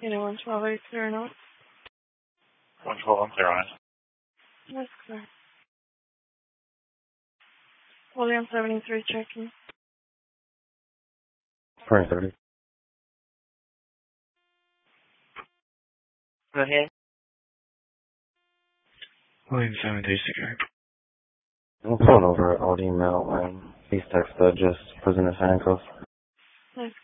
Anyone 12 8 clear or not? 112, I'm clear on it. That's clear. William 73 checking. 2030. Go ahead. William 73 secure. I'm pulling over at Audi Mel, and he's texted just prison of handcuffs. That's